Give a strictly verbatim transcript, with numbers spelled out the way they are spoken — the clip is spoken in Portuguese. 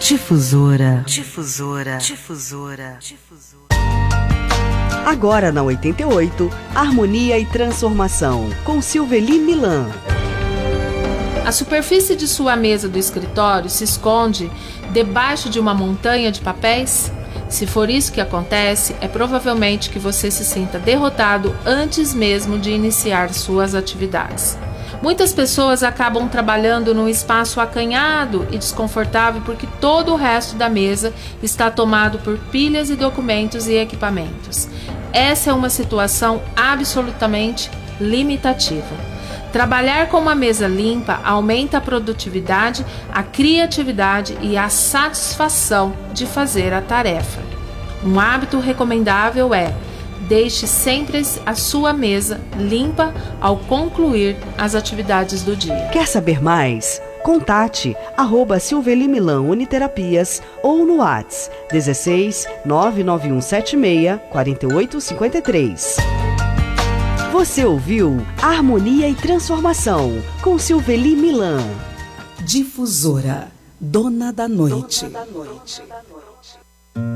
Difusora, difusora, difusora, difusora. Agora na oitenta e oito, Harmonia e Transformação, com Silveli Milan. A superfície de sua mesa do escritório se esconde debaixo de uma montanha de papéis? Se for isso que acontece, é provavelmente que você se sinta derrotado antes mesmo de iniciar suas atividades. Muitas pessoas acabam trabalhando num espaço acanhado e desconfortável porque todo o resto da mesa está tomado por pilhas e documentos e equipamentos. Essa é uma situação absolutamente limitativa. Trabalhar com uma mesa limpa aumenta a produtividade, a criatividade e a satisfação de fazer a tarefa. Um hábito recomendável é: deixe sempre a sua mesa limpa ao concluir as atividades do dia. Quer saber mais? Contate arroba Silveli Milan Uniterapias ou no WhatsApp dezesseis nove nove um sete seis quatro oito cinco três. Você ouviu Harmonia e Transformação com Silveli Milan. Difusora, dona da noite. Dona da noite.